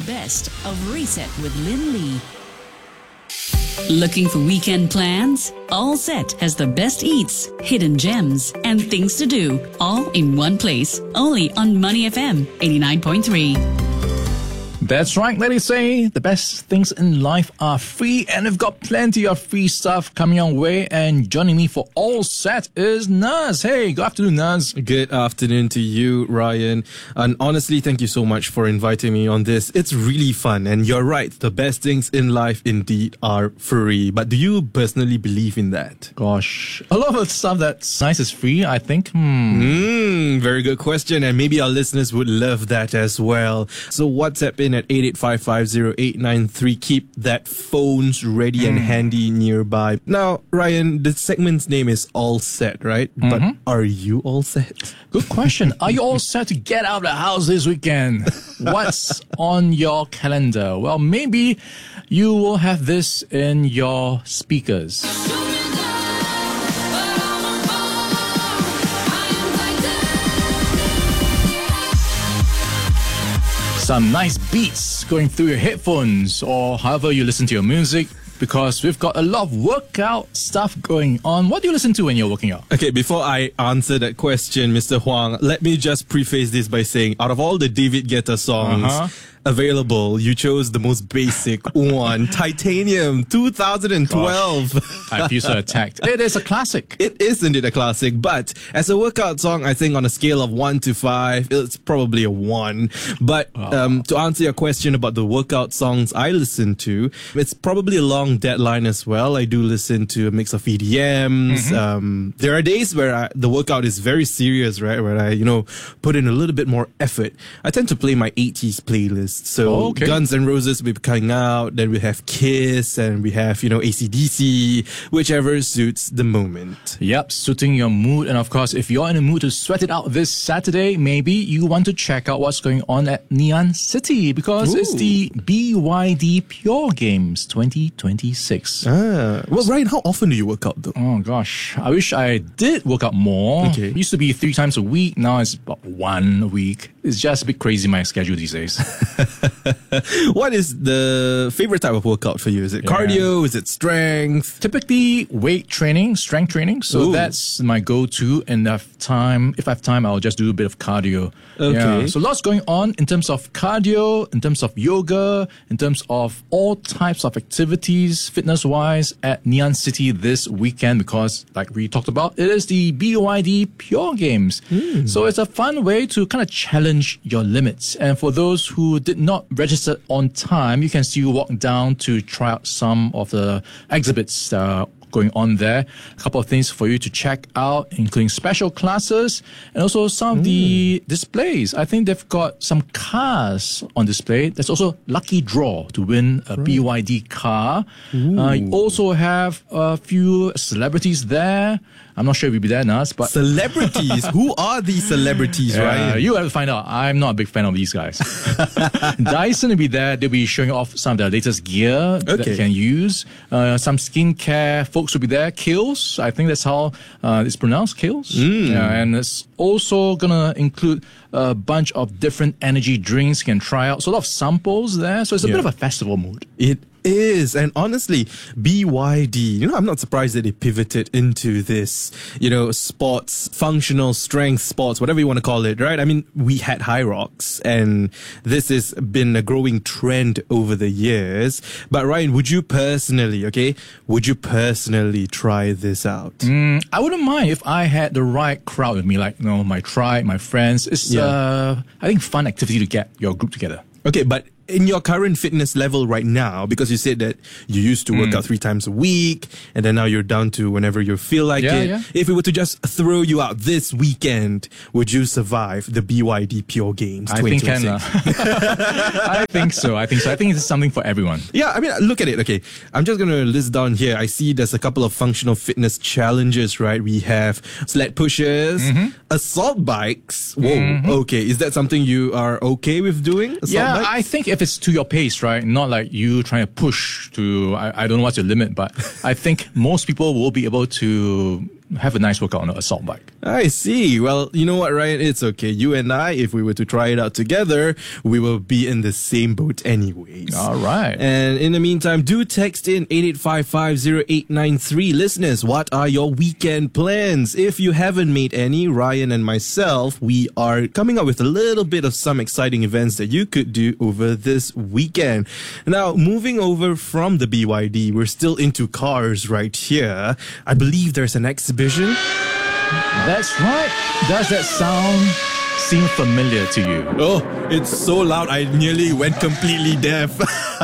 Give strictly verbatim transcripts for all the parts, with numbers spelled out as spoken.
best of Reset with Lin Lee. Looking for weekend plans? All Set has the best eats, hidden gems, and things to do, all in one place. Only on Money F M eighty-nine point three. That's right, ladies say the best things in life are free, and we've got plenty of free stuff coming our way. And joining me for All Set is Naz. Hey, good afternoon, Naz. Good afternoon to you, Ryan. And honestly, thank you so much for inviting me on this. It's really fun, and you're right, the best things in life indeed are free. But do you personally believe in that? Gosh, a lot of the stuff that's nice is free, I think. Hmm. Mm, very good question, and maybe our listeners would love that as well. So WhatsApp in at eight eight five five zero eight nine three. Keep that phones ready mm. and handy nearby. Now, Ryan, the segment's name is All Set, right? Mm-hmm. But are you all set? Good question. Are you all set to get out of the house this weekend? What's on your calendar? Well, maybe you will have this in your speakers. Some nice beats going through your headphones or however you listen to your music, because we've got a lot of workout stuff going on. What do you listen to when you're working out? Okay, before I answer that question, Mister Huang, let me just preface this by saying, out of all the David Guetta songs uh-huh. available, you chose the most basic one, Titanium, two thousand twelve. Gosh, I feel so attacked. It is a classic. It is indeed a classic, but as a workout song, I think on a scale of one to five, it's probably a one. But oh. um, to answer your question about the workout songs I listen to, it's probably a long deadline as well. I do listen to a mix of E D Ms. Mm-hmm. Um, there are days where I, the workout is very serious, right? Where I, you know, put in a little bit more effort. I tend to play my eighties playlist. So oh, okay. Guns N' Roses will be coming out. Then we have Kiss, and we have, you know, A C D C, whichever suits the moment. Yep, suiting your mood. And of course, if you're in a mood to sweat it out this Saturday, maybe you want to check out what's going on at Ngee City, because Ooh. It's the B Y D Pure Games twenty twenty-six. Ah, well, Ryan, how often do you work out though? Oh gosh, I wish I did work out more. Okay. It used to be three times a week. Now it's about one a week. It's just a bit crazy, my schedule these days. What is the favorite type of workout for you? Is it yeah. cardio? Is it strength? Typically weight training, strength training. So Ooh. That's my go-to. And if time, if I have time, I'll just do a bit of cardio. Okay. Yeah. So lots going on in terms of cardio, in terms of yoga, in terms of all types of activities, fitness-wise, at Ngee City this weekend, because like we talked about, it is the B Y D Pure Games. Mm. So it's a fun way to kind of challenge your limits. And for those who did not register on time, you can still walk down to try out some of the exhibits uh, going on there. A couple of things for you to check out, including special classes and also some of mm. the displays. I think they've got some cars on display. There's also lucky draw to win a right. B Y D car. Uh, you also have a few celebrities there. I'm not sure if you'll be there, Nas, but... Celebrities? Who are these celebrities, yeah, right? You have to find out. I'm not a big fan of these guys. Dyson will be there. They'll be showing off some of their latest gear okay. that you can use. Uh, some skincare folks will be there. Kiehl's, I think that's how uh, it's pronounced, Kiehl's. Mm. Yeah, and it's also going to include a bunch of different energy drinks you can try out. So a lot of samples there. So it's a yeah. bit of a festival mood. It is. And honestly, B Y D, you know, I'm not surprised that they pivoted into this, you know, sports, functional strength sports, whatever you want to call it, right? I mean, we had High Rocks, and this has been a growing trend over the years. But Ryan, would you personally, okay, would you personally try this out? Mm, I wouldn't mind if I had the right crowd with me, like, you know, my tribe, my friends. It's, yeah. uh, I think, fun activity to get your group together. Okay, but in your current fitness level right now, because you said that you used to work mm. out three times a week, and then now you're down to whenever you feel like yeah, it. Yeah. If we were to just throw you out this weekend, would you survive the B Y D Pure Games I think can. Uh, I think so. I think so. I think it's something for everyone. Yeah, I mean, look at it. Okay, I'm just going to list down here. I see there's a couple of functional fitness challenges, right? We have sled pushers, mm-hmm. assault bikes. Whoa, mm-hmm. okay. Is that something you are okay with doing? Assault yeah, bikes? I think if it's to your pace, right? Not like you trying to push to, I, I don't know what's your limit, but I think most people will be able to have a nice workout on an assault bike. I see. Well, you know what, Ryan? It's okay. You and I, if we were to try it out together, we will be in the same boat anyways. All right. And in the meantime, do text in eight eight five five zero eight nine three. Listeners, what are your weekend plans? If you haven't made any, Ryan and myself, we are coming up with a little bit of some exciting events that you could do over this weekend. Now, moving over from the B Y D, we're still into cars right here. I believe there's an exhibition. That's right. Does that sound seem familiar to you? Oh, it's so loud I nearly went completely deaf.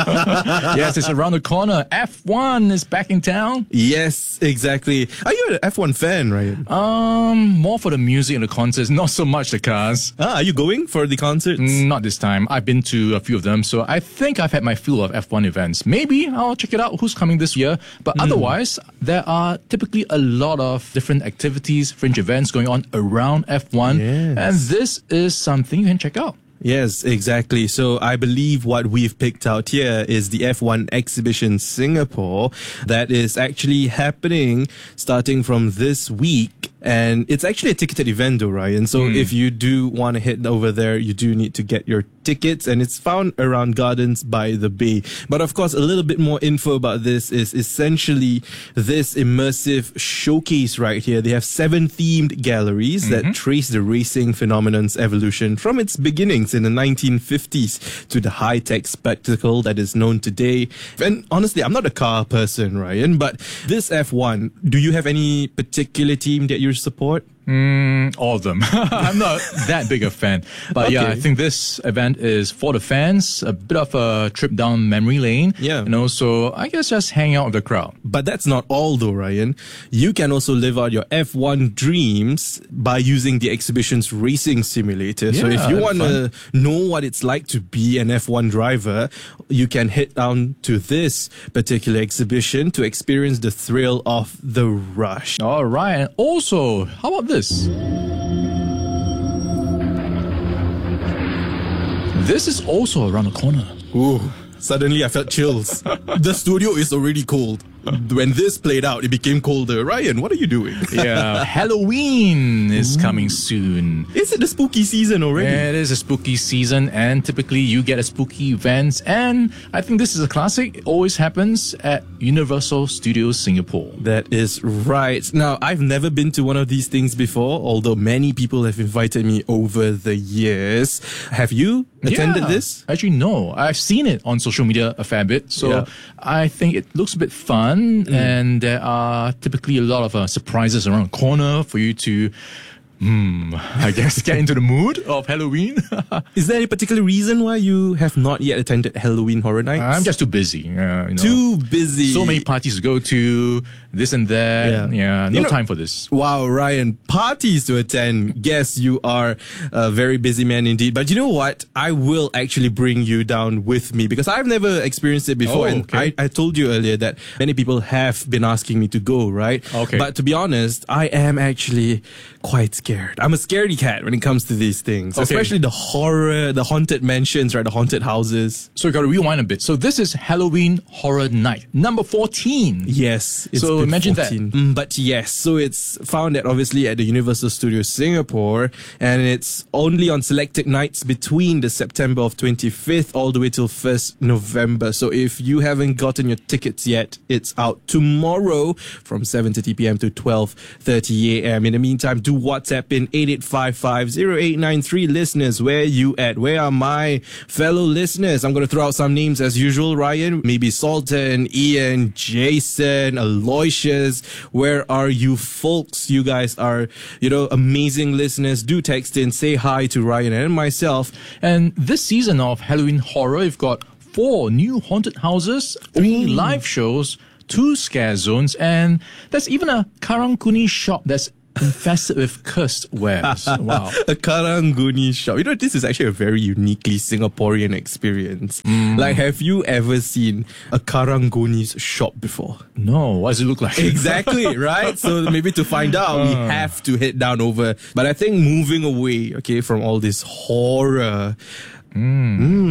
Yes, it's around the corner. F one is back in town. Yes, exactly. Are you an F one fan, Ryan? Um, more for the music and the concerts, not so much the cars. Ah, are you going for the concerts? Not this time. I've been to a few of them, so I think I've had my fill of F one events. Maybe I'll check it out who's coming this year. But mm. otherwise, there are typically a lot of different activities, fringe events going on around F one. Yes. And this is something you can check out. Yes, exactly. So I believe what we've picked out here is the F one Exhibition Singapore that is actually happening starting from this week. And it's actually a ticketed event though, Ryan. So mm. if you do want to head over there, you do need to get your tickets, and it's found around Gardens by the Bay. But of course, a little bit more info about this is essentially this immersive showcase right here. They have seven themed galleries mm-hmm. that trace the racing phenomenon's evolution from its beginnings in the nineteen fifties to the high-tech spectacle that is known today. And honestly, I'm not a car person, Ryan, but this F one, do you have any particular team that you support? Mm, all of them. I'm not that big a fan. But okay. yeah, I think this event is for the fans, a bit of a trip down memory lane. Yeah. You know, so I guess just hang out with the crowd. But that's not all though, Ryan. You can also live out your F one dreams by using the exhibition's racing simulator. Yeah, so if you want to know what it's like to be an F one driver, you can head down to this particular exhibition to experience the thrill of the rush. All right. And also, how about this? This is also around the corner. Ooh, suddenly I felt chills. The studio is already cold. When this played out, it became colder. Ryan, what are you doing? Yeah, Halloween is Ooh. coming soon. Is it the spooky season already? Yeah, it is a spooky season, and typically you get a spooky events. And I think this is a classic. It always happens at Universal Studios Singapore. That is right. Now, I've never been to one of these things before, although many people have invited me over the years. Have you attended yeah, this? Actually, no. I've seen it on social media a fair bit, so yeah. I think it looks a bit fun. Mm. And there are typically a lot of uh, surprises around the corner for you to, hmm, I guess, get into the mood of Halloween. Is there any particular reason why you have not yet attended Halloween Horror Nights? I'm just too busy. Uh, you know, too busy. So many parties to go to, this and that. Yeah, yeah no you know, time for this. Wow, Ryan, parties to attend. Yes, you are a very busy man indeed. But you know what? I will actually bring you down with me because I've never experienced it before. Oh, and okay. I, I told you earlier that many people have been asking me to go, right? Okay. But to be honest, I am actually quite scared. I'm a scaredy cat when it comes to these things, okay. especially the horror, the haunted mansions, right? The haunted houses. So you got to rewind a bit. So this is Halloween Horror Night, number fourteen. Yes. It's so imagine fourteen. That. Mm, but yes, so it's found at obviously at the Universal Studios Singapore, and it's only on selected nights between the September of twenty-fifth all the way till first November. So if you haven't gotten your tickets yet, it's out tomorrow from seven thirty p.m. to twelve thirty a.m. In the meantime, do WhatsApp in eight eight five five zero eight nine three. Listeners, where you at? Where are my fellow listeners? I'm going to throw out some names as usual, Ryan. Maybe Sultan, Ian, Jason, Aloysius. Where are you folks? You guys are, you know, amazing listeners. Do text in, say hi to Ryan and myself. And this season of Halloween Horror, we've got four new haunted houses, three Ooh. live shows, two scare zones, and there's even a Karang Guni shop that's infested with cursed wares. Wow. A Karang Guni shop. You know, this is actually a very uniquely Singaporean experience. Mm. Like, have you ever seen a Karang Guni's shop before? No. What does it look like? Exactly, right? So maybe to find out, uh. we have to head down over. But I think moving away, okay, from all this horror, Mm.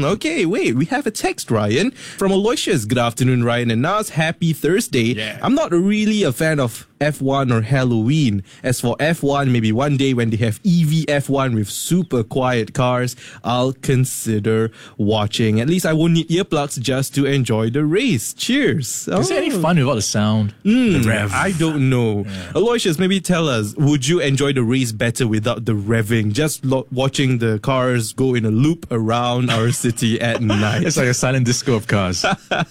Mm, okay, wait, we have a text, Ryan, from Aloysius. Good afternoon, Ryan and Nas. Happy Thursday. Yeah. I'm not really a fan of F one or Halloween. As for F one, maybe one day when they have E V F one with super quiet cars, I'll consider watching. At least I won't need earplugs just to enjoy the race. Cheers. Is there any Oh. fun without the sound? Mm, the rev. I don't know. Yeah. Aloysius, maybe tell us, would you enjoy the race better without the revving? Just lo- watching the cars go in a loop around our city at night. It's like a silent disco of cars.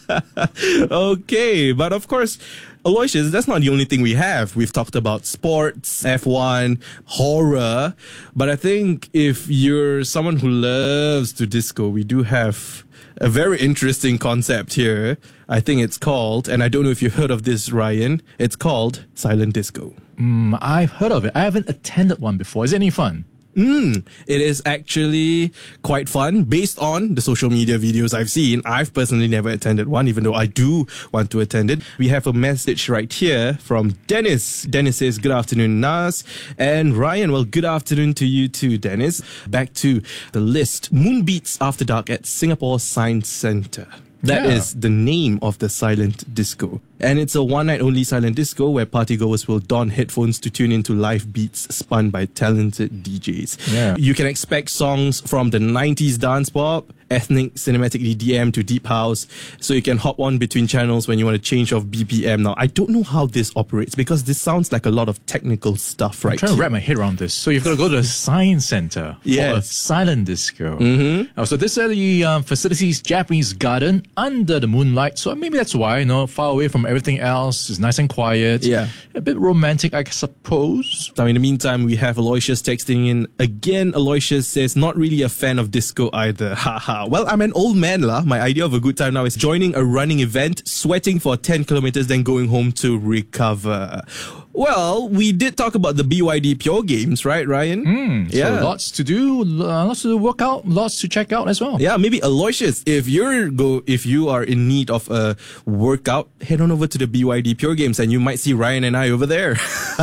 Okay, but of course, Aloysius, that's not the only thing we have. We've talked about sports, F one, horror, but I think if you're someone who loves to disco, we do have a very interesting concept here. I think it's called, and I don't know if you've heard of this, Ryan, it's called silent disco. Mm, I've heard of it. I haven't attended one before. Is it any fun? Mm, it is actually quite fun based on the social media videos I've seen. I've personally never attended one, even though I do want to attend it. We have a message right here from Dennis. Dennis says, good afternoon, Nas. And Ryan, well, good afternoon to you too, Dennis. Back to the list. Moonbeats After Dark at Singapore Science Centre. That Yeah. is the name of the silent disco. And it's a one-night only silent disco where partygoers will don headphones to tune into live beats spun by talented D Js. Yeah. You can expect songs from the nineties dance pop, ethnic cinematic E D M to deep house. So you can hop on between channels when you want to change off B P M. Now, I don't know how this operates because this sounds like a lot of technical stuff, right? I'm trying to here. wrap my head around this. So you've got to go to the science center for a Yes. silent disco. Mm-hmm. Oh, so this is the um, facility's Japanese garden under the moonlight. So maybe that's why, you know, far away from everything else, it's nice and quiet. Yeah. A bit romantic, I suppose. Now, in the meantime, we have Aloysius texting in. Again, Aloysius says, not really a fan of disco either. Haha. Well, I'm an old man lah. My idea of a good time now is joining a running event, sweating for ten kilometers, then going home to recover. Well, we did talk about the B Y D Pure Games, right, Ryan? Mm, Yeah. So lots to do, uh, lots to work out, lots to check out as well. Yeah, maybe Aloysius, if you're go, if you are in need of a workout, head on over to the B Y D Pure Games and you might see Ryan and I over there.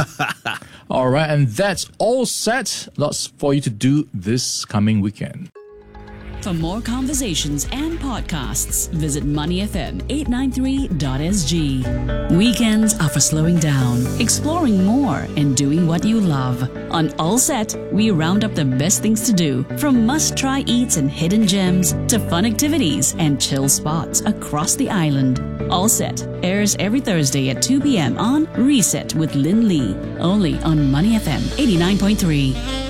All right, and that's all set. Lots for you to do this coming weekend. For more conversations and podcasts, visit money f m eight nine three dot s g. Weekends are for slowing down, exploring more, and doing what you love. On All Set, we round up the best things to do, from must-try eats and hidden gems to fun activities and chill spots across the island. All Set airs every Thursday at two p.m. on Reset with Lynn Lee, only on Money F M eighty-nine point three.